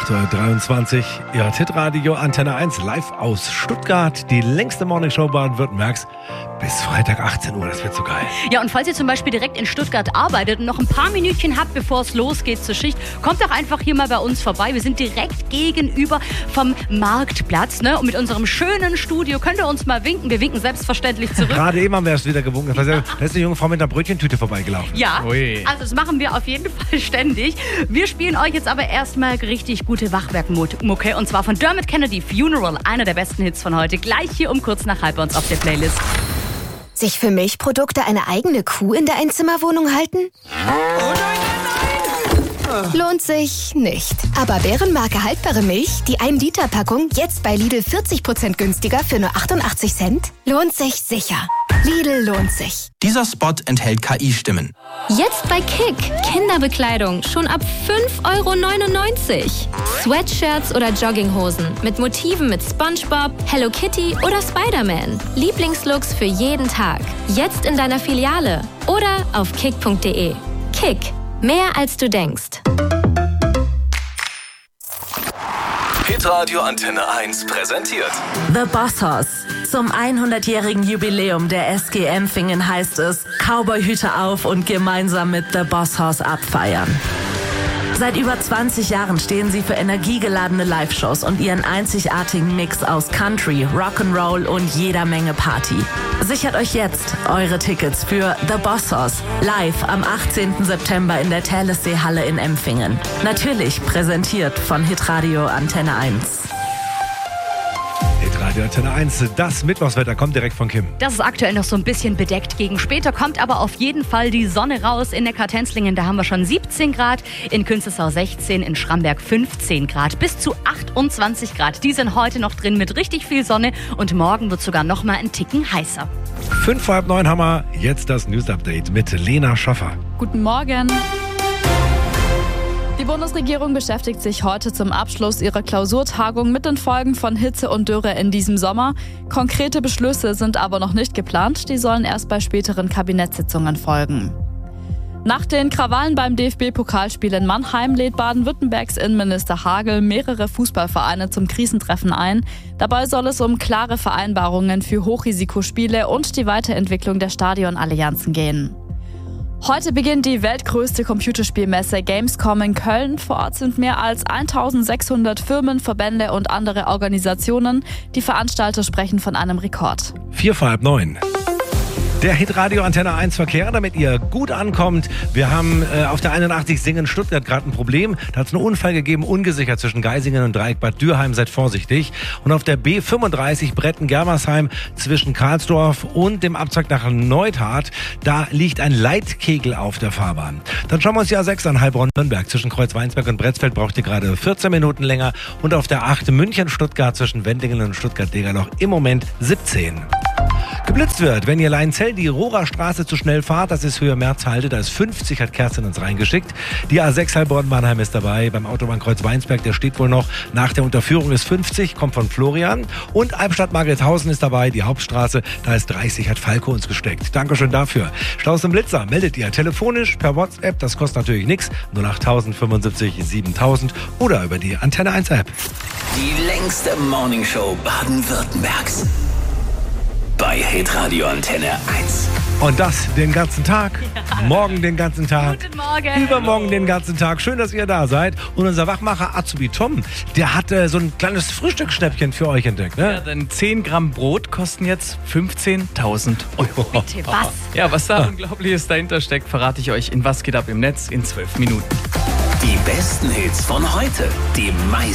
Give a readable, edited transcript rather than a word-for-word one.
8:23 Uhr. Ihr hört Hitradio Antenne 1 live aus Stuttgart. Die längste Morningshow Baden-Württembergs bis Freitag 18 Uhr. Das wird so geil. Ja, und falls ihr zum Beispiel direkt in Stuttgart arbeitet und noch ein paar Minütchen habt, bevor es losgeht zur Schicht, kommt doch einfach hier mal bei uns vorbei. Wir sind direkt gegenüber vom Marktplatz, ne? Und mit unserem schönen Studio könnt ihr uns mal winken. Wir winken selbstverständlich zurück. Gerade eben haben wir es wieder gewunken. Da ist eine junge Frau mit einer Brötchentüte vorbeigelaufen. Ja, Ui. Also das machen wir auf jeden Fall ständig. Wir spielen euch jetzt aber erstmal richtig gute Wachwerkmucke. Und zwar von Dermot Kennedy, Funeral, einer der besten Hits von heute. Gleich hier um kurz nach halb bei uns auf der Playlist. Sich für Milchprodukte eine eigene Kuh in der Einzimmerwohnung halten? Oh nein! Lohnt sich nicht. Aber Bärenmarke haltbare Milch, die 1-Liter-Packung, jetzt bei Lidl 40% günstiger für nur 88 Cent? Lohnt sich sicher. Lidl lohnt sich. Dieser Spot enthält KI-Stimmen. Jetzt bei Kick. Kinderbekleidung schon ab 5,99 €. Sweatshirts oder Jogginghosen mit Motiven mit SpongeBob, Hello Kitty oder Spider-Man. Lieblingslooks für jeden Tag. Jetzt in deiner Filiale oder auf kick.de. Kick. Mehr als du denkst. Hitradio Antenne 1 präsentiert The Bossos. Zum 100-jährigen Jubiläum der SG Empfingen heißt es, Cowboyhüte auf und gemeinsam mit The Bossos abfeiern. Seit über 20 Jahren stehen sie für energiegeladene Live-Shows und ihren einzigartigen Mix aus Country, Rock'n'Roll und jeder Menge Party. Sichert euch jetzt eure Tickets für The Bossos live am 18. September in der Thälessee-Halle in Empfingen. Natürlich präsentiert von Hitradio Antenne 1. Radio Antenne 1, das Mittwochswetter kommt direkt von Kim. Das ist aktuell noch so ein bisschen bedeckt. Gegen später kommt aber auf jeden Fall die Sonne raus. In Neckar-Tenzlingen, da haben wir schon 17 Grad, in Künzelsau 16, in Schramberg 15 Grad, bis zu 28 Grad. Die sind heute noch drin mit richtig viel Sonne und morgen wird sogar noch mal ein Ticken heißer. 5 vor halb 9 haben wir jetzt das News-Update mit Lena Schaffer. Guten Morgen. Die Bundesregierung beschäftigt sich heute zum Abschluss ihrer Klausurtagung mit den Folgen von Hitze und Dürre in diesem Sommer. Konkrete Beschlüsse sind aber noch nicht geplant. Die sollen erst bei späteren Kabinettssitzungen folgen. Nach den Krawallen beim DFB-Pokalspiel in Mannheim lädt Baden-Württembergs Innenminister Hagel mehrere Fußballvereine zum Krisentreffen ein. Dabei soll es um klare Vereinbarungen für Hochrisikospiele und die Weiterentwicklung der Stadionallianzen gehen. Heute beginnt die weltgrößte Computerspielmesse Gamescom in Köln. Vor Ort sind mehr als 1600 Firmen, Verbände und andere Organisationen. Die Veranstalter sprechen von einem Rekord. 4 vor halb 9. Der Hitradio Antenne 1 Verkehr, damit ihr gut ankommt. Wir haben auf der 81 Singen Stuttgart gerade ein Problem. Da hat es einen Unfall gegeben, ungesichert zwischen Geisingen und Dreieck Bad Dürheim. Seid vorsichtig. Und auf der B35 Bretten-Germersheim zwischen Karlsdorf und dem Abzweig nach Neuthardt, da liegt ein Leitkegel auf der Fahrbahn. Dann schauen wir uns die A6 an, Heilbronn-Nürnberg. Zwischen Kreuzweinsberg und Bretzfeld braucht ihr gerade 14 Minuten länger. Und auf der 8 München-Stuttgart zwischen Wendingen und Stuttgart-Degerloch im Moment 17. Geblitzt wird, wenn ihr Leinzell die Rohrerstraße zu schnell fahrt, das ist Höhe Merzhalde, da ist 50, hat Kerstin uns reingeschickt. Die A6 Heilbronn-Mannheim ist dabei, beim Autobahnkreuz Weinsberg, der steht wohl noch, nach der Unterführung ist 50, kommt von Florian. Und Albstadt-Margretshausen ist dabei, die Hauptstraße, da ist 30, hat Falco uns gesteckt. Dankeschön dafür. Staus im Blitzer meldet ihr telefonisch, per WhatsApp, das kostet natürlich nichts, 08000 75 7000 oder über die Antenne 1 App. die längste Morningshow Baden-Württembergs. Bei Hitradio Antenne 1. Und das den ganzen Tag, morgen den ganzen Tag, Guten Morgen. übermorgen den ganzen Tag. Schön, dass ihr da seid. Und unser Wachmacher Azubi Tom, der hat so ein kleines Frühstücksschnäppchen für euch entdeckt. Ne? Ja, denn 10 Gramm Brot kosten jetzt 15.000 €. Bitte, was? Ja, was da Unglaubliches dahinter steckt, verrate ich euch in Was geht ab im Netz in 12 Minuten. Die besten Hits von heute. Die meisten